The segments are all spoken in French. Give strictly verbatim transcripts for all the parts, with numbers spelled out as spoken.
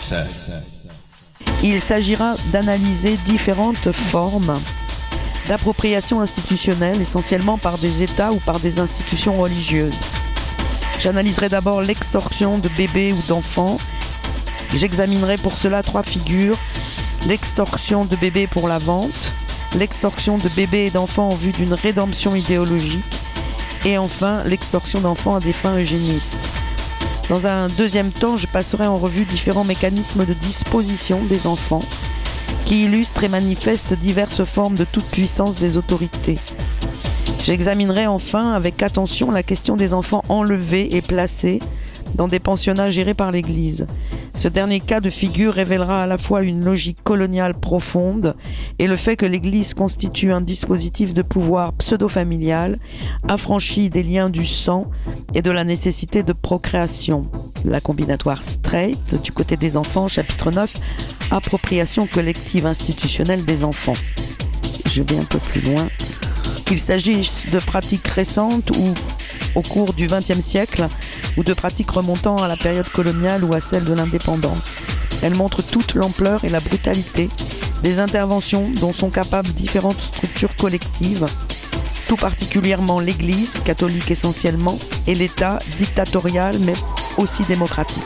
Il s'agira d'analyser différentes formes d'appropriation institutionnelle, essentiellement par des États ou par des institutions religieuses. J'analyserai d'abord l'extorsion de bébés ou d'enfants. J'examinerai pour cela trois figures: l'extorsion de bébés pour la vente, l'extorsion de bébés et d'enfants en vue d'une rédemption idéologique, et enfin l'extorsion d'enfants à des fins eugénistes. Dans un deuxième temps, je passerai en revue différents mécanismes de disposition des enfants qui illustrent et manifestent diverses formes de toute puissance des autorités. J'examinerai enfin avec attention la question des enfants enlevés et placés dans des pensionnats gérés par l'Église. Ce dernier cas de figure révélera à la fois une logique coloniale profonde et le fait que l'Église constitue un dispositif de pouvoir pseudo-familial, affranchi des liens du sang et de la nécessité de procréation. La combinatoire Straight, du côté des enfants, chapitre neuf, appropriation collective institutionnelle des enfants. Je vais un peu plus loin. Qu'il s'agisse de pratiques récentes ou au cours du vingtième siècle, ou de pratiques remontant à la période coloniale ou à celle de l'indépendance. Elle montre toute l'ampleur et la brutalité des interventions dont sont capables différentes structures collectives, tout particulièrement l'Église, catholique essentiellement, et l'État, dictatorial mais aussi démocratique.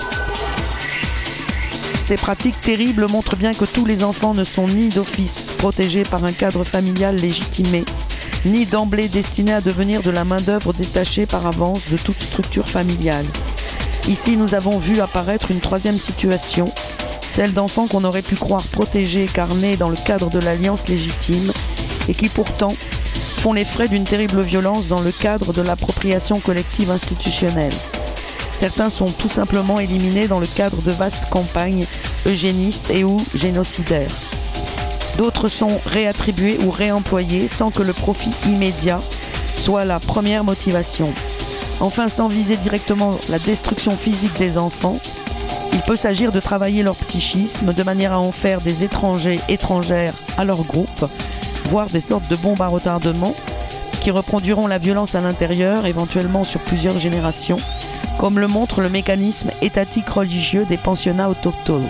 Ces pratiques terribles montrent bien que tous les enfants ne sont ni d'office protégés par un cadre familial légitimé, ni d'emblée destinés à devenir de la main-d'œuvre détachée par avance de toute structure familiale. Ici, nous avons vu apparaître une troisième situation, celle d'enfants qu'on aurait pu croire protégés car nés dans le cadre de l'alliance légitime et qui pourtant font les frais d'une terrible violence dans le cadre de l'appropriation collective institutionnelle. Certains sont tout simplement éliminés dans le cadre de vastes campagnes eugénistes et ou génocidaires. D'autres sont réattribués ou réemployés sans que le profit immédiat soit la première motivation. Enfin, sans viser directement la destruction physique des enfants, il peut s'agir de travailler leur psychisme de manière à en faire des étrangers étrangères à leur groupe, voire des sortes de bombes à retardement qui reproduiront la violence à l'intérieur, éventuellement sur plusieurs générations, comme le montre le mécanisme étatique religieux des pensionnats autochtones.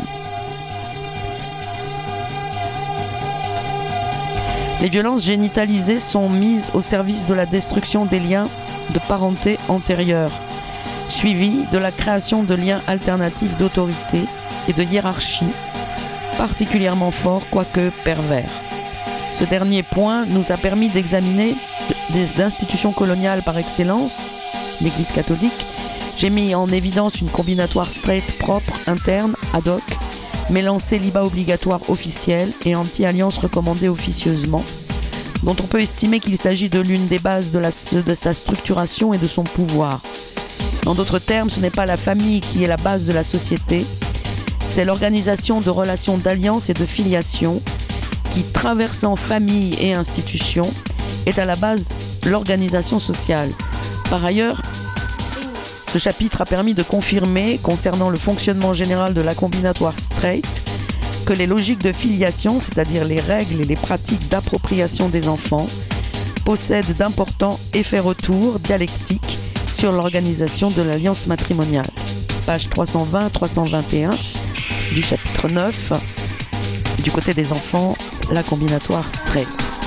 Les violences génitalisées sont mises au service de la destruction des liens de parenté antérieurs, suivies de la création de liens alternatifs d'autorité et de hiérarchie, particulièrement forts, quoique pervers. Ce dernier point nous a permis d'examiner des institutions coloniales par excellence, l'Église catholique. J'ai mis en évidence une combinatoire straight propre, interne, ad hoc, mêlant célibat obligatoire officiel et anti-alliance recommandée officieusement, dont on peut estimer qu'il s'agit de l'une des bases de, la, de sa structuration et de son pouvoir. En d'autres termes, ce n'est pas la famille qui est la base de la société, c'est l'organisation de relations d'alliance et de filiation qui, traversant famille et institution, est à la base l'organisation sociale. Par ailleurs, ce chapitre a permis de confirmer, concernant le fonctionnement général de la combinatoire Straight, que les logiques de filiation, c'est-à-dire les règles et les pratiques d'appropriation des enfants, possèdent d'importants effets retours dialectiques sur l'organisation de l'alliance matrimoniale. Page trois cent vingt à trois cent vingt et un du chapitre neuf, du côté des enfants, la combinatoire Straight.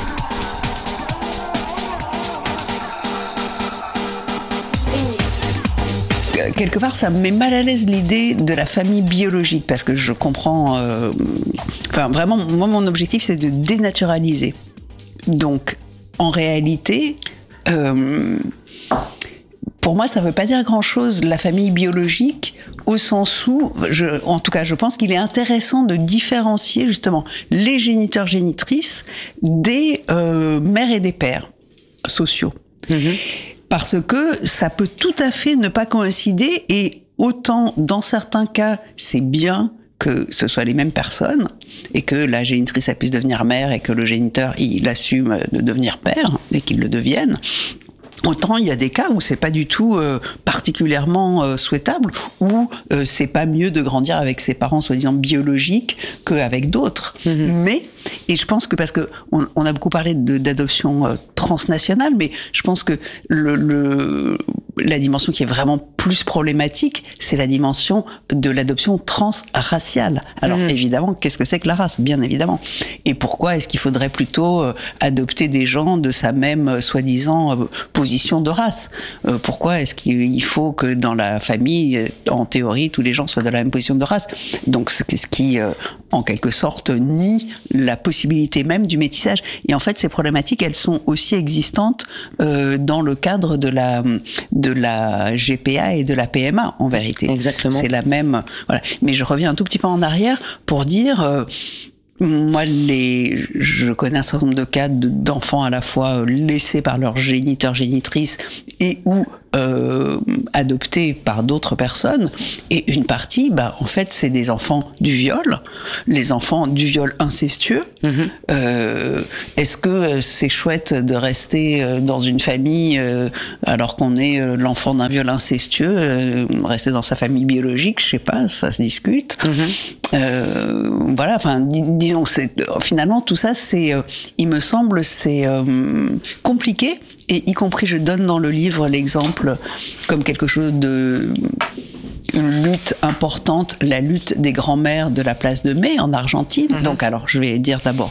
Quelque part, ça me met mal à l'aise l'idée de la famille biologique, parce que je comprends... Euh, enfin, vraiment, moi, mon objectif, c'est de dénaturaliser. Donc, en réalité, euh, pour moi, ça ne veut pas dire grand-chose, la famille biologique, au sens où, je, en tout cas, je pense qu'il est intéressant de différencier, justement, les géniteurs-génitrices des euh, mères et des pères sociaux. Mmh. Parce que ça peut tout à fait ne pas coïncider, et autant dans certains cas c'est bien que ce soit les mêmes personnes et que la génitrice elle puisse devenir mère et que le géniteur il assume de devenir père et qu'il le devienne, autant il y a des cas où c'est pas du tout euh, particulièrement euh, souhaitable, où euh, c'est pas mieux de grandir avec ses parents soi-disant biologiques qu'avec d'autres. Mmh. Mais et je pense que, parce que on, on a beaucoup parlé de, d'adoption euh, transnationale, mais je pense que le, le la dimension qui est vraiment plus problématique, c'est la dimension de l'adoption transraciale. Alors mmh. évidemment, qu'est-ce que c'est que la race ? Bien évidemment. Et pourquoi est-ce qu'il faudrait plutôt euh, adopter des gens de sa même euh, soi-disant euh, position de race ? euh, Pourquoi est-ce qu'il faut que dans la famille, euh, en théorie, tous les gens soient de la même position de race ? Donc ce qui, euh, en quelque sorte, nie la possibilité même du métissage. Et en fait, ces problématiques, elles sont aussi existantes euh, dans le cadre de la de la G P A et de la P M A, en vérité. Exactement. C'est la même. Voilà. Mais je reviens un tout petit peu en arrière pour dire. Euh, Moi, les, je connais un certain nombre de cas de, d'enfants à la fois laissés par leurs géniteurs, génitrices et ou euh, adoptés par d'autres personnes. Et une partie, bah, en fait, c'est des enfants du viol, les enfants du viol incestueux. Mmh. Euh, est-ce que c'est chouette de rester dans une famille euh, alors qu'on est l'enfant d'un viol incestueux, euh, rester dans sa famille biologique, je sais pas, ça se discute. Mmh. Euh, voilà, enfin, dis, disons, c'est, finalement, tout ça, c'est, euh, il me semble, c'est euh, compliqué. Et y compris, je donne dans le livre l'exemple comme quelque chose de... une lutte importante, la lutte des grands-mères de la place de Mai en Argentine. Mmh. Donc, alors, je vais dire d'abord...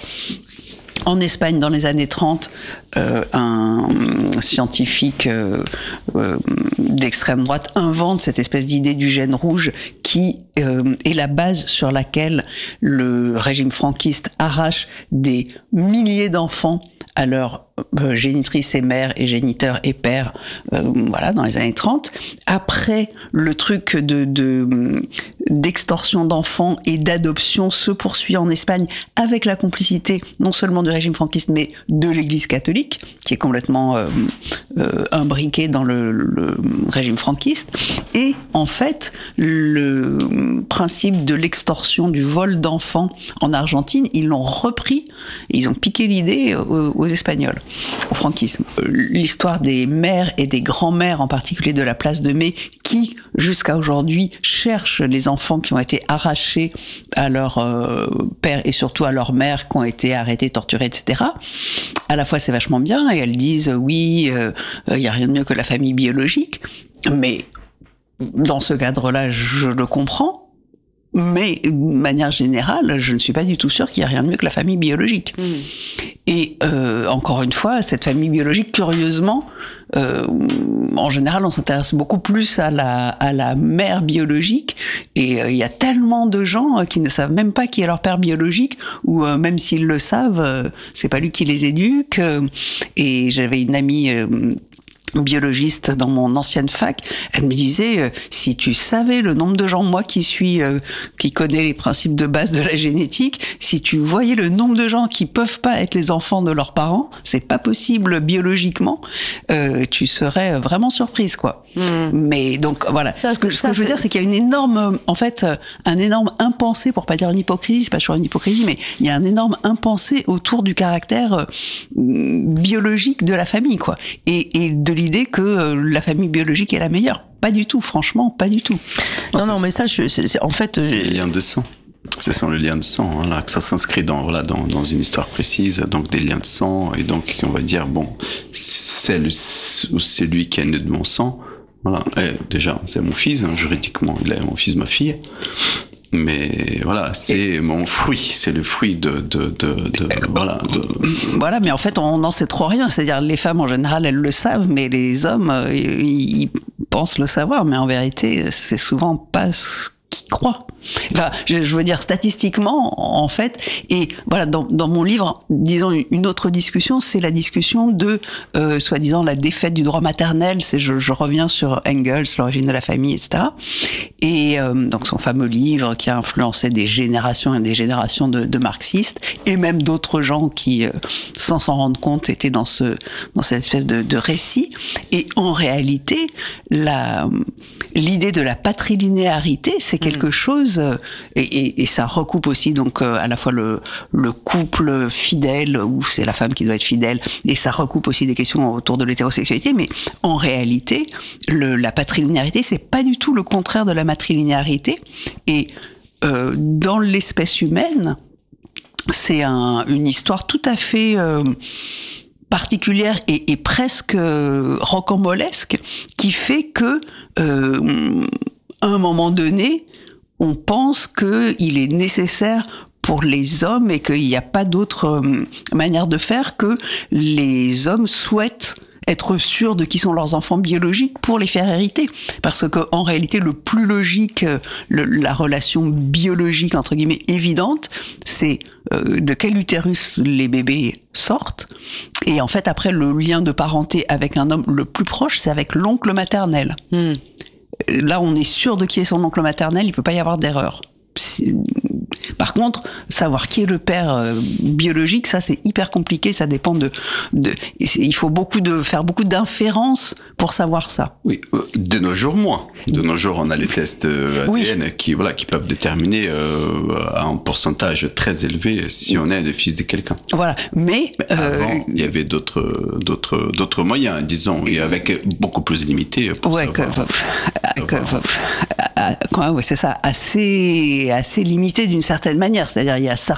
En Espagne, dans les années trente, euh, un scientifique euh, euh, d'extrême droite invente cette espèce d'idée du gène rouge qui euh, est la base sur laquelle le régime franquiste arrache des milliers d'enfants à leurs euh, génitrices et mères et géniteurs et pères, euh, voilà, dans les années trente. Après, le truc de, de d'extorsion d'enfants et d'adoption se poursuit en Espagne avec la complicité non seulement du régime franquiste, mais de l'Église catholique, qui est complètement euh, euh, imbriquée dans le, le régime franquiste. Et en fait, le principe de l'extorsion, du vol d'enfants en Argentine, ils l'ont repris, et ils ont piqué l'idée aux, aux Espagnols, au franquisme. L'histoire des mères et des grands-mères, en particulier de la place de Mai, qui, jusqu'à aujourd'hui, cherchent les enfants qui ont été arrachés à leur euh, père et surtout à leur mère, qui ont été arrêtés, torturés, et cetera. À la fois, c'est vachement bien, et elles disent, oui, il euh, n'y a rien de mieux que la famille biologique, mais dans ce cadre-là, je le comprends. Mais, de manière générale, je ne suis pas du tout sûre qu'il n'y a rien de mieux que la famille biologique. Mmh. Et euh, encore une fois, cette famille biologique, curieusement, euh, en général, on s'intéresse beaucoup plus à la, à la mère biologique. Et euh, il y a tellement de gens qui ne savent même pas qui est leur père biologique, ou euh, même s'ils le savent, euh, c'est pas lui qui les éduque. Et j'avais une amie... Euh, biologiste dans mon ancienne fac, elle me disait euh, si tu savais le nombre de gens, moi qui suis euh, qui connais les principes de base de la génétique, si tu voyais le nombre de gens qui peuvent pas être les enfants de leurs parents, c'est pas possible biologiquement, euh, tu serais vraiment surprise quoi. Mmh. Mais donc voilà, ça, ce que, ce ça, que je veux dire c'est qu'il y a une énorme, en fait, un énorme impensé, pour pas dire une hypocrisie, c'est pas toujours une hypocrisie, mais il y a un énorme impensé autour du caractère euh, biologique de la famille quoi, et, et de l'idée que euh, la famille biologique est la meilleure. Pas du tout, franchement, pas du tout. Non, non, non mais ça, je, c'est, c'est, en fait... C'est les liens de sang. Ce sont les liens de sang, hein, là, que ça s'inscrit dans, voilà, dans, dans une histoire précise, donc des liens de sang, et donc on va dire, bon, celle ou celui qui est né de mon sang, voilà, et déjà, c'est mon fils, hein, juridiquement, il est mon fils, ma fille. Mais voilà, c'est et mon fruit, c'est le fruit de, de, de, de voilà. De... Voilà, mais en fait, on n'en sait trop rien. C'est-à-dire, les femmes en général, elles le savent, mais les hommes, ils pensent le savoir, mais en vérité, c'est souvent pas ce qu'ils croient. Enfin, je, je veux dire statistiquement, en fait, et voilà, dans, dans mon livre, disons une autre discussion, c'est la discussion de, euh, soi-disant, la défaite du droit maternel. C'est, je, je reviens sur Engels, l'origine de la famille, et cetera. Et euh, donc son fameux livre qui a influencé des générations et des générations de, de marxistes et même d'autres gens qui, euh, sans s'en rendre compte, étaient dans ce, dans cette espèce de, de récit. Et en réalité, la, l'idée de la patrilinéarité, c'est quelque mmh. chose. Et, et, et ça recoupe aussi donc euh, à la fois le, le couple fidèle où c'est la femme qui doit être fidèle, et ça recoupe aussi des questions autour de l'hétérosexualité. Mais en réalité, le, la patrilinéarité, c'est pas du tout le contraire de la matrilinéarité. Et euh, dans l'espèce humaine, c'est un, une histoire tout à fait euh, particulière et, et presque rocambolesque qui fait que, euh, à un moment donné, on pense qu'il est nécessaire pour les hommes et qu'il n'y a pas d'autre manière de faire que les hommes souhaitent être sûrs de qui sont leurs enfants biologiques pour les faire hériter. Parce qu'en réalité, le plus logique, le, la relation biologique, entre guillemets, évidente, c'est euh, de quel utérus les bébés sortent. Et en fait, après, le lien de parenté avec un homme le plus proche, c'est avec l'oncle maternel. Mmh. Là, on est sûr de qui est son oncle maternel, il peut pas y avoir d'erreur. Par contre, savoir qui est le père euh, biologique, ça c'est hyper compliqué, ça dépend de, de il faut beaucoup de faire beaucoup d'inférences pour savoir ça. Oui, de nos jours moins. De nos jours, on a les tests A D N oui. qui voilà qui peuvent déterminer euh, à un pourcentage très élevé si on est le fils de quelqu'un. Voilà, mais, mais avant, euh, il y avait d'autres d'autres d'autres moyens, disons, et avec beaucoup plus limité pour ouais, savoir. Que, que, que, quoi, ouais, c'est ça, assez assez limité d'une certaine manière. C'est-à-dire, il y a